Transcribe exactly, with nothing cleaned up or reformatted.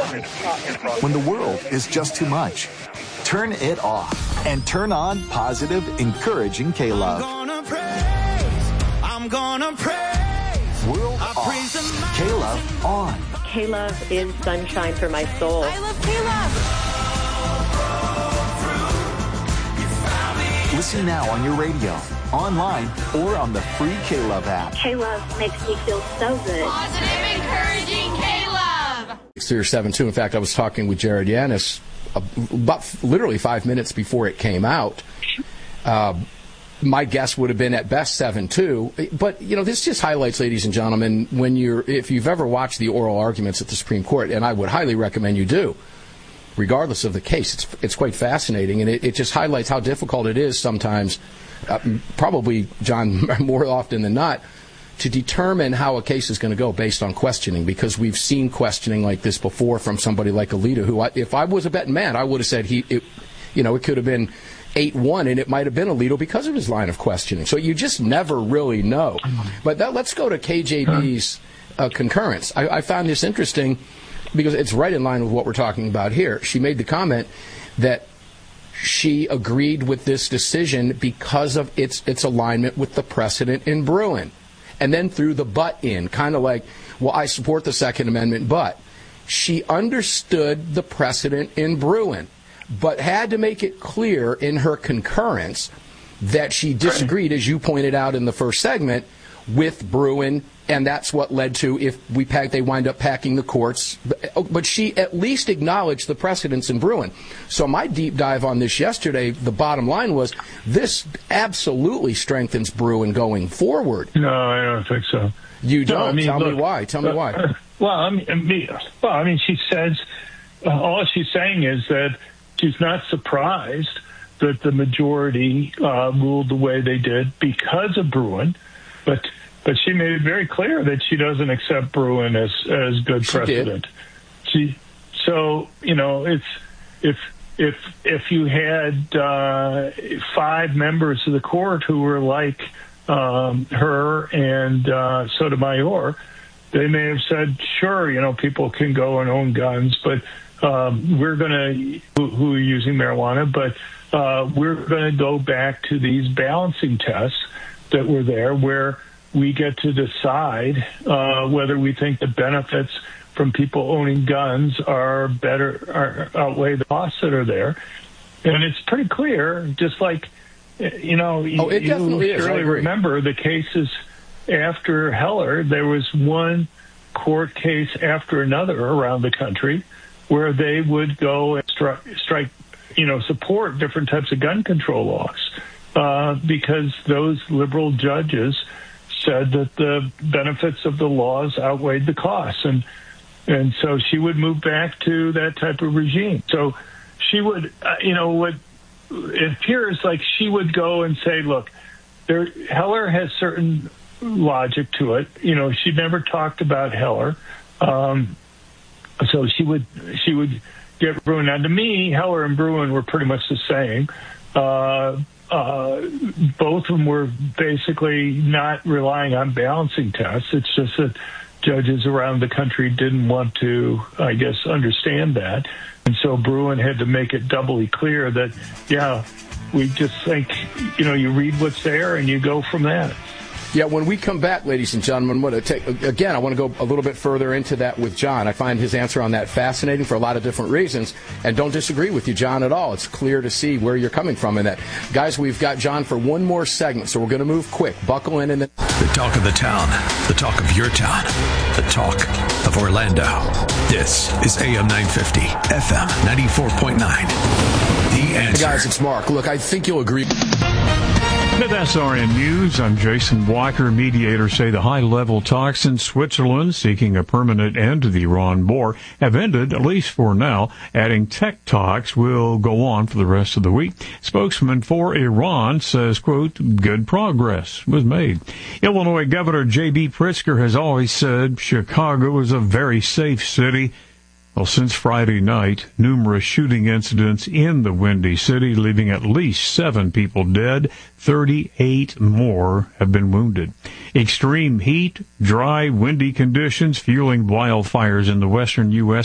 When the world is just too much, turn it off and turn on positive, encouraging K-Love. I'm gonna praise, I'm gonna praise. World I off, K-Love on. K-Love is sunshine for my soul. I love K-Love. Listen now on your radio, online, or on the free K-Love app. K-Love makes me feel so good. Positive, encouraging K-Love. Series seven two. In fact, I was talking with Jared Yanis about literally five minutes before it came out. Uh, my guess would have been at best seven two. But, you know, this just highlights, ladies and gentlemen, when you're, if you've ever watched the oral arguments at the Supreme Court, and I would highly recommend you do, regardless of the case. It's it's quite fascinating, and it, it just highlights how difficult it is sometimes, uh, probably, John, more often than not, to determine how a case is going to go based on questioning, because we've seen questioning like this before from somebody like Alito, who, I, if I was a betting man, I would have said he, it, you know, it could have been eight one, and it might have been Alito because of his line of questioning. So you just never really know. But that, let's go to K J B's uh, concurrence. I, I found this interesting, because it's right in line with what we're talking about here. She made the comment that she agreed with this decision because of its its alignment with the precedent in Bruen. And then threw the but in, kind of like, well, I support the Second Amendment, but she understood the precedent in Bruen, but had to make it clear in her concurrence that she disagreed, as you pointed out in the first segment, with Bruen, and that's what led to, if we pack, they wind up packing the courts. But she at least acknowledged the precedents in Bruen. So my deep dive on this yesterday, the bottom line was, this absolutely strengthens Bruen going forward. No, I don't think so. You don't? No, I mean, Tell look, me why. Tell me why. Uh, well, I mean, well, I mean, she says, uh, all she's saying is that she's not surprised that the majority uh, ruled the way they did because of Bruen, but But she made it very clear that she doesn't accept Bruen as as good she precedent. Did. She, so you know, it's if if if you had uh, five members of the court who were like um, her and uh, Sotomayor, they may have said, sure, you know, people can go and own guns, but um, we're going to who, who are using marijuana, but uh, we're going to go back to these balancing tests that were there where we get to decide uh, whether we think the benefits from people owning guns are better, are, outweigh the costs that are there. And it's pretty clear, just like, you know, oh, it you definitely surely is. remember the cases after Heller. There was one court case after another around the country where they would go and strike, strike you know, support different types of gun control laws uh, because those liberal judges said that the benefits of the laws outweighed the costs. And and so she would move back to that type of regime. So she would, uh, you know, what it appears like she would go and say, look, there, Heller has certain logic to it. You know, she never talked about Heller. Um, so she would, she would get Bruen. Now, to me, Heller and Bruen were pretty much the same. Uh, Uh, both of them were basically not relying on balancing tests. It's just that judges around the country didn't want to, I guess, understand that. And so Bruen had to make it doubly clear that, yeah, we just think, you know, you read what's there and you go from that. Yeah, when we come back, ladies and gentlemen, what take, again, I want to go a little bit further into that with John. I find his answer on that fascinating for a lot of different reasons, and don't disagree with you, John, at all. It's clear to see where you're coming from in that. Guys, we've got John for one more segment, so we're going to move quick. Buckle in. And then the talk of the town, the talk of your town, the talk of Orlando. This is A M nine fifty, F M ninety-four point nine. The Answer. Hey guys, it's Mark. Look, I think you'll agree. With S R N News, I'm Jason Walker. Mediators say the high-level talks in Switzerland seeking a permanent end to the Iran war have ended, at least for now, adding tech talks will go on for the rest of the week. Spokesman for Iran says, quote, good progress was made. Illinois Governor J B. Pritzker has always said Chicago is a very safe city. Well, since Friday night, numerous shooting incidents in the Windy City, leaving at least seven people dead. thirty-eight more have been wounded. Extreme heat, dry, windy conditions fueling wildfires in the western U S